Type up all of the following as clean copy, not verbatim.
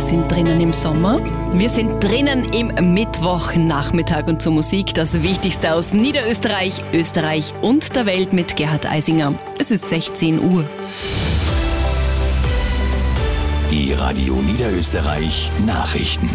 sind drinnen im Sommer. Wir sind drinnen im Mittwochnachmittag und zur Musik das Wichtigste aus Niederösterreich, Österreich und der Welt mit Gerhard Eisinger. Es ist 16 Uhr. Die Radio Niederösterreich Nachrichten.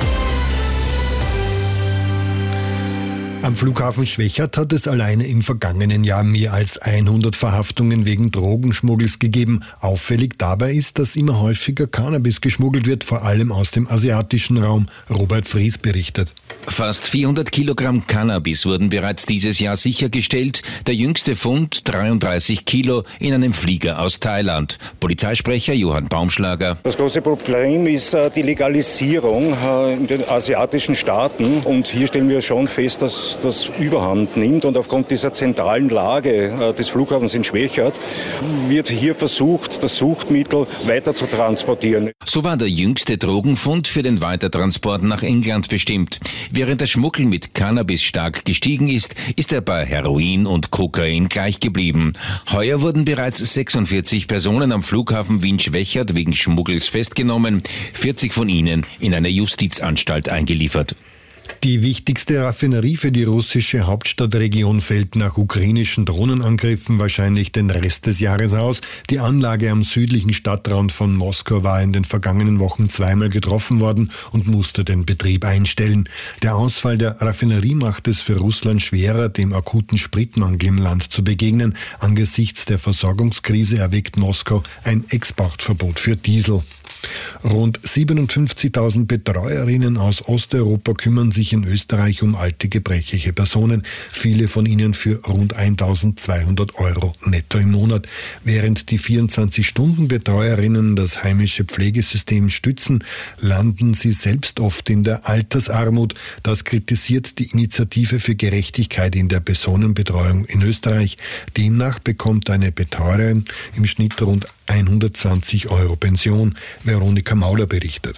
Am Flughafen Schwechat hat es alleine im vergangenen Jahr mehr als 100 Verhaftungen wegen Drogenschmuggels gegeben. Auffällig dabei ist, dass immer häufiger Cannabis geschmuggelt wird, vor allem aus dem asiatischen Raum. Robert Fries berichtet. Fast 400 Kilogramm Cannabis wurden bereits dieses Jahr sichergestellt. Der jüngste Fund 33 Kilo in einem Flieger aus Thailand. Polizeisprecher Johann Baumschlager. Das große Problem ist die Legalisierung in den asiatischen Staaten. Und hier stellen wir schon fest, dass das Überhand nimmt. Und aufgrund dieser zentralen Lage des Flughafens in Schwechat wird hier versucht, das Suchtmittel weiter zu transportieren. So war der jüngste Drogenfund für den Weitertransport nach England bestimmt. Während der Schmuggel mit Cannabis stark gestiegen ist, ist er bei Heroin und Kokain gleich geblieben. Heuer wurden bereits 46 Personen am Flughafen Wien-Schwechat wegen Schmuggels festgenommen, 40 von ihnen in eine Justizanstalt eingeliefert. Die wichtigste Raffinerie für die russische Hauptstadtregion fällt nach ukrainischen Drohnenangriffen wahrscheinlich den Rest des Jahres aus. Die Anlage am südlichen Stadtrand von Moskau war in den vergangenen Wochen zweimal getroffen worden und musste den Betrieb einstellen. Der Ausfall der Raffinerie macht es für Russland schwerer, dem akuten Spritmangel im Land zu begegnen. Angesichts der Versorgungskrise erwägt Moskau ein Exportverbot für Diesel. Rund 57.000 Betreuerinnen aus Osteuropa kümmern sich in Österreich um alte gebrechliche Personen, viele von ihnen für rund 1.200 Euro netto im Monat. Während die 24-Stunden-Betreuerinnen das heimische Pflegesystem stützen, landen sie selbst oft in der Altersarmut. Das kritisiert die Initiative für Gerechtigkeit in der Personenbetreuung in Österreich. Demnach bekommt eine Betreuerin im Schnitt rund 120 Euro Pension. Veronika Mauler berichtet.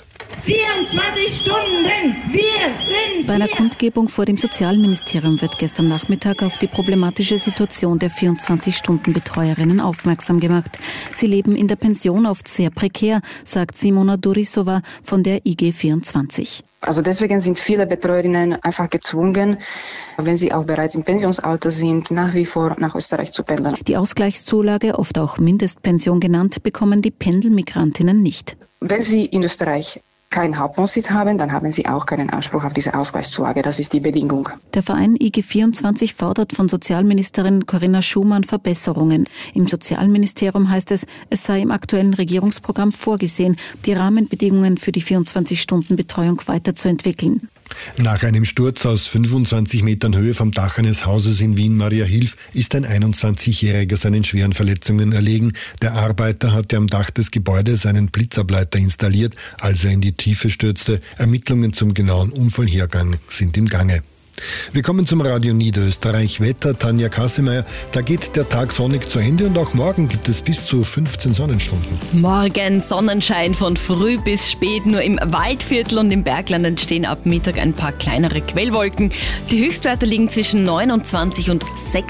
24 Stunden, wir sind Bei einer Kundgebung vor dem Sozialministerium wird gestern Nachmittag auf die problematische Situation der 24-Stunden-Betreuerinnen aufmerksam gemacht. Sie leben in der Pension oft sehr prekär, sagt Simona Durisova von der IG24. Also deswegen sind viele Betreuerinnen einfach gezwungen, wenn sie auch bereits im Pensionsalter sind, nach wie vor nach Österreich zu pendeln. Die Ausgleichszulage, oft auch Mindestpension genannt, bekommen die Pendelmigrantinnen nicht. Wenn sie in Österreich keinen Hauptwohnsitz haben, dann haben sie auch keinen Anspruch auf diese Ausgleichszulage. Das ist die Bedingung. Der Verein IG24 fordert von Sozialministerin Corinna Schumann Verbesserungen. Im Sozialministerium heißt es, es sei im aktuellen Regierungsprogramm vorgesehen, die Rahmenbedingungen für die 24-Stunden-Betreuung weiterzuentwickeln. Nach einem Sturz aus 25 Metern Höhe vom Dach eines Hauses in Wien-Mariahilf ist ein 21-Jähriger seinen schweren Verletzungen erlegen. Der Arbeiter hatte am Dach des Gebäudes einen Blitzableiter installiert, als er in die Tiefe stürzte. Ermittlungen zum genauen Unfallhergang sind im Gange. Wir kommen zum Radio Niederösterreich Wetter. Tanja Kassemeyer, da geht der Tag sonnig zu Ende und auch morgen gibt es bis zu 15 Sonnenstunden. Morgen Sonnenschein von früh bis spät. Nur im Waldviertel und im Bergland entstehen ab Mittag ein paar kleinere Quellwolken. Die Höchstwerte liegen zwischen 29 und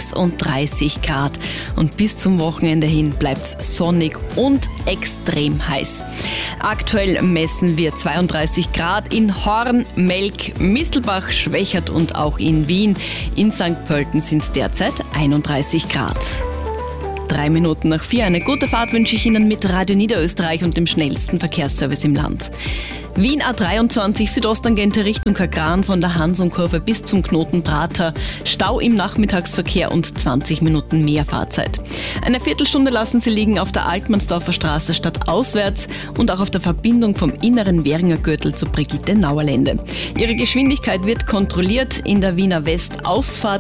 36 Grad. Und bis zum Wochenende hin bleibt es sonnig und extrem heiß. Aktuell messen wir 32 Grad in Horn, Melk, Mistelbach, Schwechat und auch in Wien. In St. Pölten sind es derzeit 31 Grad. 3 Minuten nach 4. Eine gute Fahrt wünsche ich Ihnen mit Radio Niederösterreich und dem schnellsten Verkehrsservice im Land. Wien A23 Südosttangente Richtung Kagran von der Hansung-Kurve bis zum Knoten Prater. Stau im Nachmittagsverkehr und 20 Minuten mehr Fahrzeit. Eine Viertelstunde lassen Sie liegen auf der Altmannsdorfer Straße stadtauswärts und auch auf der Verbindung vom inneren Währinger Gürtel zur Brigitte-Nauerlände. Ihre Geschwindigkeit wird kontrolliert in der Wiener Westausfahrt